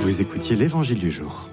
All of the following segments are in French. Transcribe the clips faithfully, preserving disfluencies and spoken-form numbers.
Vous écoutiez l'Évangile du jour.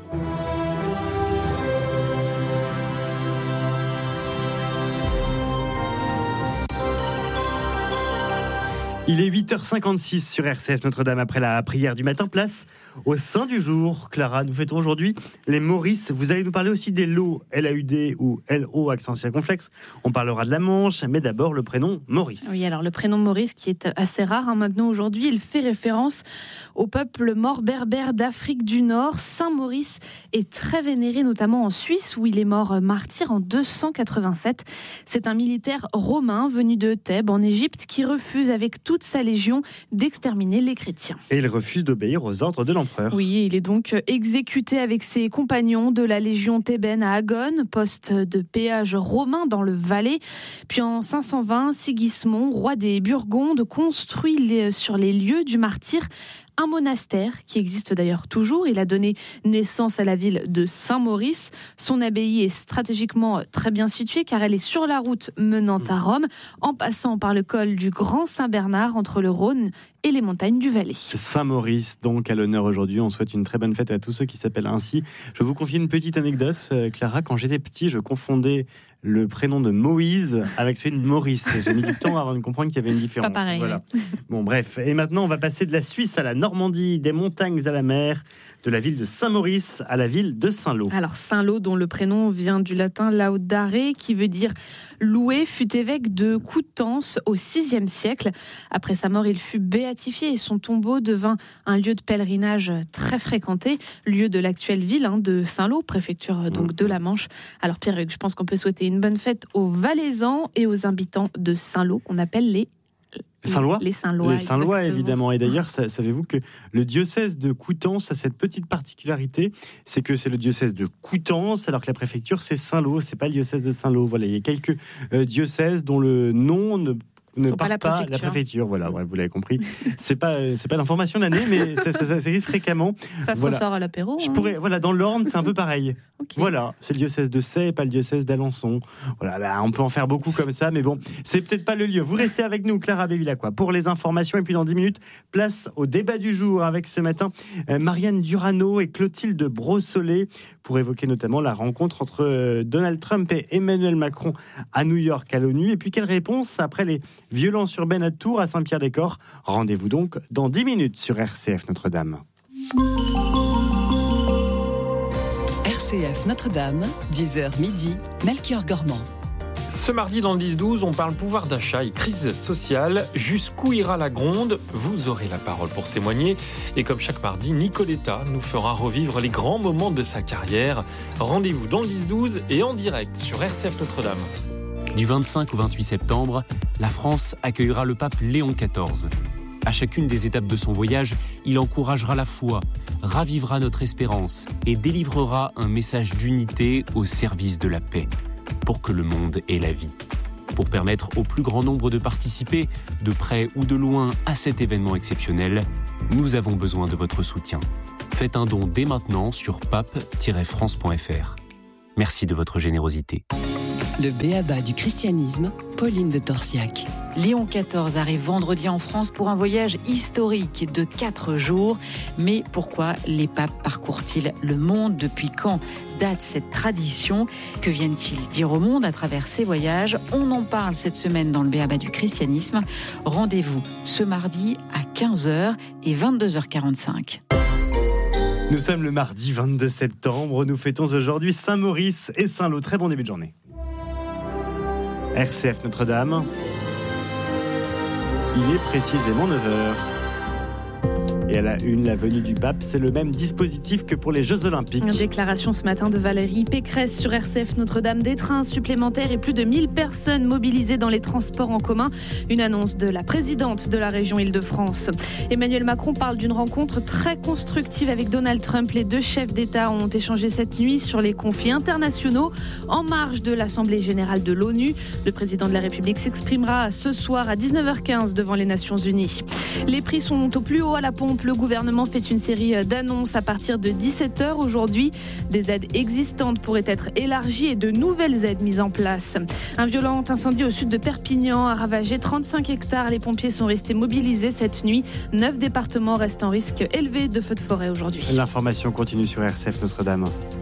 Il est huit heures cinquante-six sur R C F Notre-Dame après la prière du matin. Place au Saint du jour. Clara, nous fêtons aujourd'hui les Maurice. Vous allez nous parler aussi des lots, L A U D ou L O accent circonflexe. On parlera de la Manche, mais d'abord le prénom Maurice. Oui, alors le prénom Maurice qui est assez rare hein, maintenant aujourd'hui, il fait référence au peuple mort berbère d'Afrique du Nord. Saint Maurice est très vénéré, notamment en Suisse où il est mort martyr en deux cent quatre-vingt-sept. C'est un militaire romain venu de Thèbes en Égypte qui refuse avec toute sa légion d'exterminer les chrétiens. Et il refuse d'obéir aux ordres de l'empereur. Oui, il est donc exécuté avec ses compagnons de la légion thébaine à Agone, poste de péage romain dans le Valais. Puis en cinq cent vingt, Sigismond, roi des Burgondes, construit les, sur les lieux du martyr un monastère qui existe d'ailleurs toujours. Il a donné naissance à la ville de Saint-Maurice. Son abbaye est stratégiquement très bien située car elle est sur la route menant à Rome, en passant par le col du Grand Saint-Bernard entre le Rhône et les montagnes du Valais. Saint-Maurice, donc, à l'honneur aujourd'hui. On souhaite une très bonne fête à tous ceux qui s'appellent ainsi. Je vous confie une petite anecdote. Clara, quand j'étais petit, je confondais le prénom de Moïse avec celui de Maurice. J'ai mis du temps avant de comprendre qu'il y avait une différence. Pas pareil. Voilà. Bon, bref. Et maintenant, on va passer de la Suisse à la Normandie, des montagnes à la mer, de la ville de Saint-Maurice à la ville de Saint-Lô. Alors, Saint-Lô, dont le prénom vient du latin laudare, qui veut dire loué, fut évêque de Coutances au sixième siècle. Après sa mort, il fut béatifié et son tombeau devint un lieu de pèlerinage très fréquenté, lieu de l'actuelle ville hein, de Saint-Lô, préfecture donc de la Manche. Alors Pierre-Hugues, je pense qu'on peut souhaiter une bonne fête aux Valaisans et aux habitants de Saint-Lô, qu'on appelle les Saint-Lois Les Saint-Lois, Les Saint-Lois, exactement. évidemment. Et d'ailleurs, savez-vous que le diocèse de Coutances a cette petite particularité, c'est que c'est le diocèse de Coutances, alors que la préfecture, c'est Saint-Lô, c'est pas le diocèse de Saint-Lô. Voilà, il y a quelques euh, diocèses dont le nom ne ne part pas la préfecture. la préfecture. Voilà, ouais, vous l'avez compris. C'est pas, c'est pas l'information de l'année, mais ça, ça, ça, ça existe fréquemment. Ça se voilà. ressort à l'apéro. Je hein. pourrais, voilà, dans l'Orne, c'est un peu pareil. Okay. Voilà, c'est le diocèse de Sey, pas le diocèse d'Alençon. Voilà, bah, on peut en faire beaucoup comme ça, mais bon, c'est peut-être pas le lieu. Vous restez avec nous, Clara Bévillacqua, pour les informations. Et puis dans dix minutes, place au débat du jour avec ce matin euh, Marianne Durano et Clotilde Brossolet pour évoquer notamment la rencontre entre euh, Donald Trump et Emmanuel Macron à New York, à l'ONU. Et puis quelle réponse après les violences urbaines à Tours, à Saint-Pierre-des-Corps. Rendez-vous donc dans dix minutes sur R C F Notre-Dame. R C F Notre-Dame, dix heures midi, Melchior Gormand. Ce mardi dans le dix douze, on parle pouvoir d'achat et crise sociale. Jusqu'où ira la gronde ? Vous aurez la parole pour témoigner. Et comme chaque mardi, Nicoletta nous fera revivre les grands moments de sa carrière. Rendez-vous dans le dix douze et en direct sur R C F Notre-Dame. Du vingt-cinq au vingt-huit septembre, la France accueillera le pape Léon quatorze. À chacune des étapes de son voyage, il encouragera la foi, ravivera notre espérance et délivrera un message d'unité au service de la paix, pour que le monde ait la vie. Pour permettre au plus grand nombre de participer, de près ou de loin, à cet événement exceptionnel, nous avons besoin de votre soutien. Faites un don dès maintenant sur pape tiret france point f r. Merci de votre générosité. Le b.a.-ba du christianisme, Pauline de Torsiac. Léon quatorze arrive vendredi en France pour un voyage historique de quatre jours. Mais pourquoi les papes parcourent-ils le monde ? Depuis quand date cette tradition ? Que viennent-ils dire au monde à travers ces voyages ? On en parle cette semaine dans le b.a.-ba du christianisme. Rendez-vous ce mardi à quinze heures et vingt-deux heures quarante-cinq. Nous sommes le mardi vingt-deux septembre. Nous fêtons aujourd'hui Saint-Maurice et Saint-Lô. Très bon début de journée. R C F Notre-Dame. Il est précisément neuf heures. Et à la une, la venue du pape, c'est le même dispositif que pour les Jeux Olympiques. Une déclaration ce matin de Valérie Pécresse sur R C F Notre-Dame. Des trains supplémentaires et plus de mille personnes mobilisées dans les transports en commun. Une annonce de la présidente de la région Île-de-France. Emmanuel Macron parle d'une rencontre très constructive avec Donald Trump. Les deux chefs d'État ont échangé cette nuit sur les conflits internationaux en marge de l'Assemblée générale de l'ONU. Le président de la République s'exprimera ce soir à dix-neuf heures quinze devant les Nations Unies. Les prix sont au plus haut à la pompe le gouvernement fait une série d'annonces à partir de dix-sept heures aujourd'hui. Des aides existantes pourraient être élargies et de nouvelles aides mises en place. Un violent incendie au sud de Perpignan a ravagé trente-cinq hectares. Les pompiers sont restés mobilisés cette nuit. Neuf départements restent en risque élevé de feux de forêt aujourd'hui. L'information continue sur R C F Notre-Dame.